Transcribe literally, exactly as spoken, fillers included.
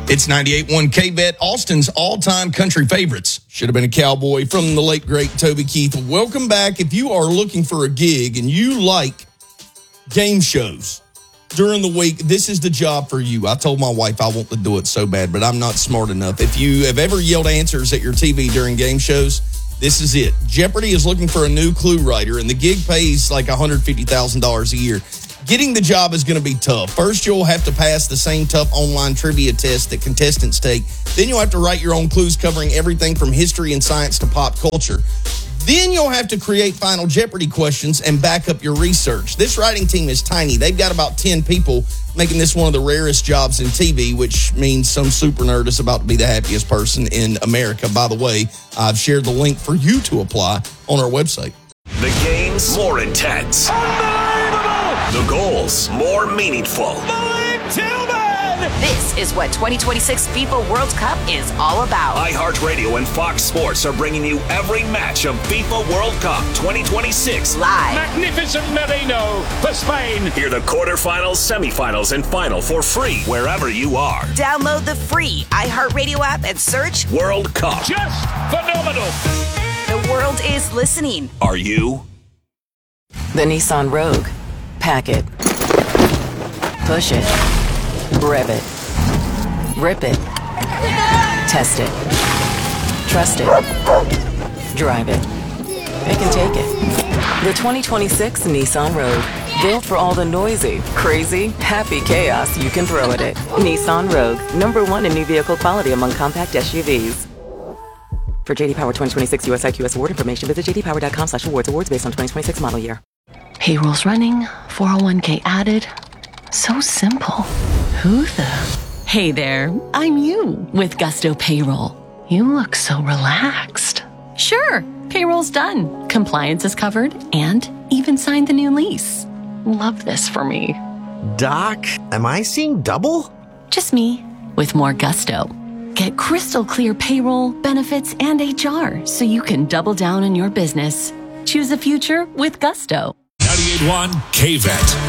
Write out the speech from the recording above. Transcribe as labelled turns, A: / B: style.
A: It's ninety-eight point one K-Bet, Austin's all-time country favorites. Should have been a cowboy from the late, great Toby Keith. Welcome back. If you are looking for a gig and you like game shows during the week, this is the job for you. I told my wife I want to do it so bad, but I'm not smart enough. If you have ever yelled answers at your T V during game shows, this is it. Jeopardy is looking for a new clue writer, and the gig pays like one hundred fifty thousand dollars a year. Getting the job is going to be tough. First, you'll have to pass the same tough online trivia test that contestants take. Then you'll have to write your own clues covering everything from history and science to pop culture. Then you'll have to create Final Jeopardy questions and back up your research. This writing team is tiny. They've got about ten people, making this one of the rarest jobs in T V, which means some super nerd is about to be the happiest person in America. By the way, I've shared the link for you to apply on our website.
B: The game's more intense. The goals more meaningful.
C: Malik Tillman!
D: This is what twenty twenty-six FIFA World Cup is all about.
B: iHeartRadio and Fox Sports are bringing you every match of FIFA World Cup twenty twenty-six
D: live.
C: Magnificent Merino for Spain.
B: Hear the quarterfinals, semifinals, and final for free wherever you are.
D: Download the free iHeartRadio app and search
B: World Cup.
C: Just phenomenal.
D: The world is listening.
B: Are you?
E: The Nissan Rogue. Pack it. Push it. Rev it. Rip it. Test it. Trust it. Drive it. Pick and take it. The twenty twenty-six Nissan Rogue. Built for all the noisy, crazy, happy chaos you can throw at it. Nissan Rogue. Number one in new vehicle quality among compact S U Vs. For J D Power twenty twenty-six U S I Q S award information, visit j d power dot com slash awards. Awards based on twenty twenty-six model year.
F: Payroll's running, four oh one k added. So simple. Who the? Hey there, I'm you with Gusto Payroll. You look so relaxed. Sure, payroll's done. Compliance is covered and even signed the new lease. Love this for me.
G: Doc, am I seeing double?
F: Just me with more gusto. Get crystal clear payroll, benefits, and H R so you can double down on your business. Choose a future with Gusto.
H: ninety-eight point one K-Bet.